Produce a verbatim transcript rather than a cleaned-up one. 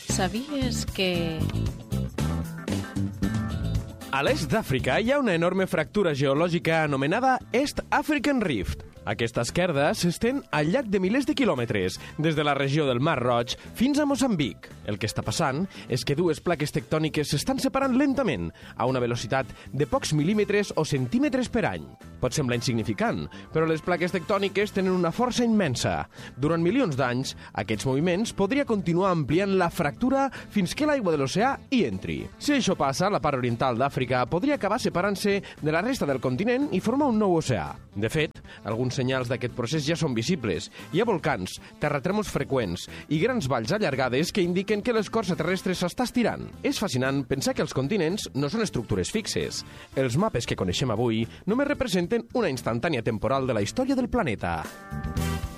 Sabies que... A l'est d'Àfrica hi ha una enorme fractura geològica anomenada East African Rift. Aquesta esquerda s'estén al llarg de milers de quilòmetres, des de la regió del Mar Roig fins a Moçambic. El que està passant és que dues plaques tectòniques s'estan separant lentament, a una velocitat de pocs mil·límetres o centímetres per any. Pot semblar insignificant, però les plaques tectòniques tenen una força immensa. Durant milions d'anys, aquests moviments podria continuar ampliant la fractura fins que l'aigua de l'oceà hi entri. Si això passa, la part oriental d'Àfrica podria acabar separant-se de la resta del continent i formar un nou oceà. De fet, alguns senyals d'aquest procés ja són visibles. Hi ha volcans, terratrèmols freqüents i grans valls allargades que indiquen que l'escorça terrestre s'està estirant. És fascinant pensar que els continents no són estructures fixes. Els mapes que coneixem avui només representen una instantània temporal de la història del planeta.